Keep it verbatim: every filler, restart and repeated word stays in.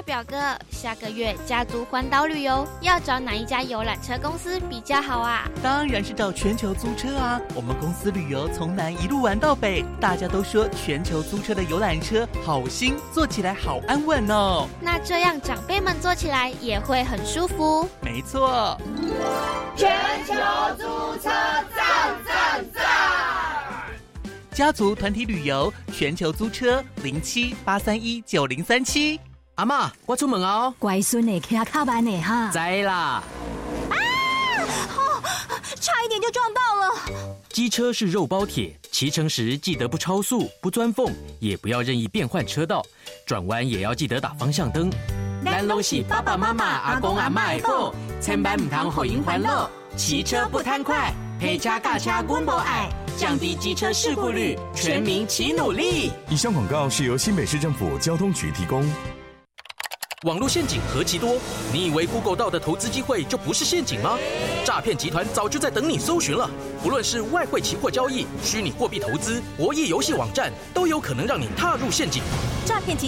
表哥，下个月家族环岛旅游要找哪一家游览车公司比较好啊？ 当然是找全球租车啊！我们公司旅游从南一路玩到北，大家都说全球租车的游览车好新，坐起来好安稳哦。 那这样长辈们坐起来也会很舒服。 没错， 全球租车赞赞赞！ 家族团体旅游，全球租车零七八三一九零三七。 阿嬷，我出门哦。 乖孙的骑靠慢的哈。 知啦。 啊！哦，差一点就撞到了。 机车是肉包铁，骑乘时记得不超速、不钻缝，也不要任意变换车道，转弯也要记得打方向灯。咱拢是爸爸妈妈、阿公阿嬷的宝，千万唔通互因烦恼。骑车不贪快，陪车驾车阮无爱。降低机车事故率，全民齐努力。 以上广告是由新北市政府交通局提供。 网络陷阱何其多，你以为 Google 到的投资机会就不是陷阱吗？诈骗集团早就在等你搜寻了。不论是外汇期货交易、虚拟货币投资、博弈游戏网站，都有可能让你踏入陷阱。 诈骗集